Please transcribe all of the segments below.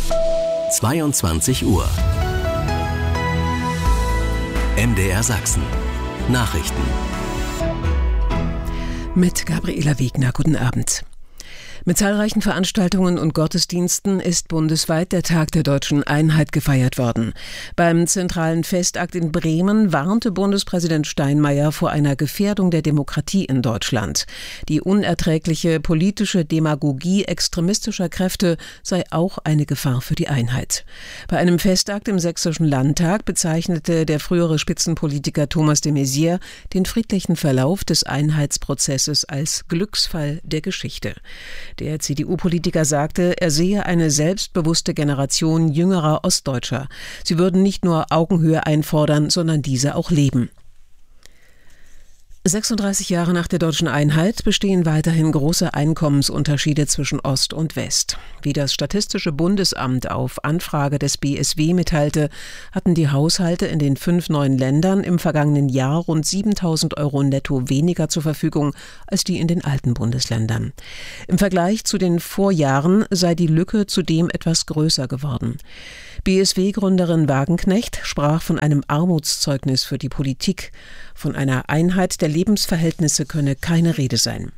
22 Uhr. MDR Sachsen. Nachrichten. Mit Gabriela Wegner. Guten Abend. Mit zahlreichen Veranstaltungen und Gottesdiensten ist bundesweit der Tag der Deutschen Einheit gefeiert worden. Beim zentralen Festakt in Bremen warnte Bundespräsident Steinmeier vor einer Gefährdung der Demokratie in Deutschland. Die unerträgliche politische Demagogie extremistischer Kräfte sei auch eine Gefahr für die Einheit. Bei einem Festakt im Sächsischen Landtag bezeichnete der frühere Spitzenpolitiker Thomas de Maizière den friedlichen Verlauf des Einheitsprozesses als Glücksfall der Geschichte. Der CDU-Politiker sagte, er sehe eine selbstbewusste Generation jüngerer Ostdeutscher. Sie würden nicht nur Augenhöhe einfordern, sondern diese auch leben. 36 Jahre nach der deutschen Einheit bestehen weiterhin große Einkommensunterschiede zwischen Ost und West. Wie das Statistische Bundesamt auf Anfrage des BSW mitteilte, hatten die Haushalte in den 5 neuen Ländern im vergangenen Jahr rund 7.000 € netto weniger zur Verfügung als die in den alten Bundesländern. Im Vergleich zu den Vorjahren sei die Lücke zudem etwas größer geworden. BSW-Gründerin Wagenknecht sprach von einem Armutszeugnis für die Politik. Von einer Einheit der Lebensverhältnisse könne keine Rede sein.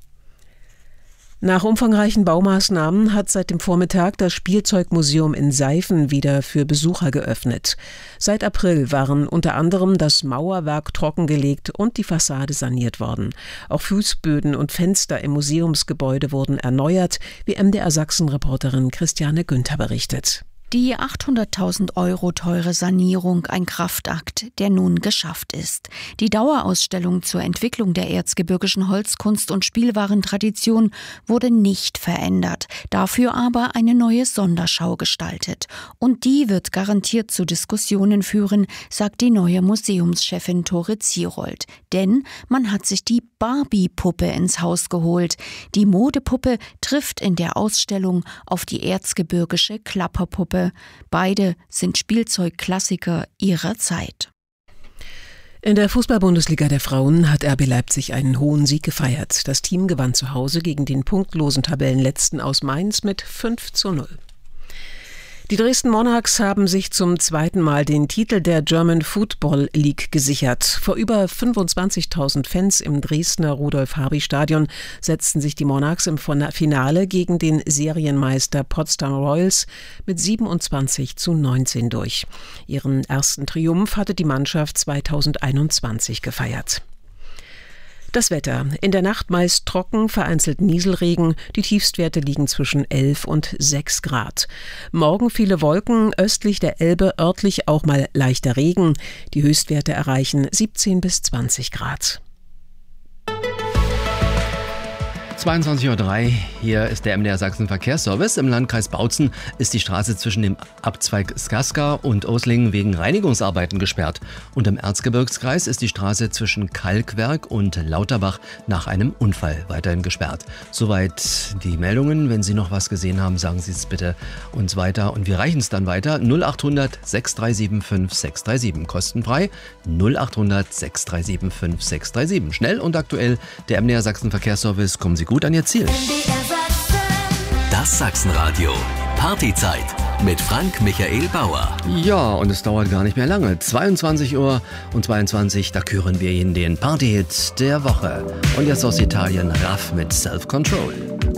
Nach umfangreichen Baumaßnahmen hat seit dem Vormittag das Spielzeugmuseum in Seifen wieder für Besucher geöffnet. Seit April waren unter anderem das Mauerwerk trockengelegt und die Fassade saniert worden. Auch Fußböden und Fenster im Museumsgebäude wurden erneuert, wie MDR Sachsen-Reporterin Christiane Günther berichtet. Die 800.000 € teure Sanierung, ein Kraftakt, der nun geschafft ist. Die Dauerausstellung zur Entwicklung der erzgebirgischen Holzkunst und Spielwarentradition wurde nicht verändert, dafür aber eine neue Sonderschau gestaltet. Und die wird garantiert zu Diskussionen führen, sagt die neue Museumschefin Tore Zierold. Denn man hat sich die Barbie-Puppe ins Haus geholt. Die Modepuppe trifft in der Ausstellung auf die erzgebirgische Klapperpuppe. Beide sind Spielzeugklassiker ihrer Zeit. In der Fußball-Bundesliga der Frauen hat RB Leipzig einen hohen Sieg gefeiert. Das Team gewann zu Hause gegen den punktlosen Tabellenletzten aus Mainz mit 5:0. Die Dresden Monarchs haben sich zum zweiten Mal den Titel der German Football League gesichert. Vor über 25.000 Fans im Dresdner Rudolf-Harby-Stadion setzten sich die Monarchs im Finale gegen den Serienmeister Potsdam Royals mit 27:19 durch. Ihren ersten Triumph hatte die Mannschaft 2021 gefeiert. Das Wetter. In der Nacht meist trocken, vereinzelt Nieselregen. Die Tiefstwerte liegen zwischen 11 und 6 Grad. Morgen viele Wolken, östlich der Elbe örtlich auch mal leichter Regen. Die Höchstwerte erreichen 17 bis 20 Grad. 22:03 Uhr, hier ist der MDR Sachsen Verkehrsservice. Im Landkreis Bautzen ist die Straße zwischen dem Abzweig Skaska und Oslingen wegen Reinigungsarbeiten gesperrt. Und im Erzgebirgskreis ist die Straße zwischen Kalkwerk und Lauterbach nach einem Unfall weiterhin gesperrt. Soweit die Meldungen. Wenn Sie noch was gesehen haben, sagen Sie es bitte uns weiter. Und wir reichen es dann weiter. 0800 6375 637, kostenfrei. 0800 6375 637. Schnell und aktuell, der MDR Sachsen Verkehrsservice. Kommen Sie gut an Ihr Ziel. Das Sachsenradio. Partyzeit mit Frank Michael Bauer. Ja, und es dauert gar nicht mehr lange. 22:22 Uhr, da küren wir Ihnen den Partyhit der Woche. Und jetzt aus Italien Raff mit Self Control.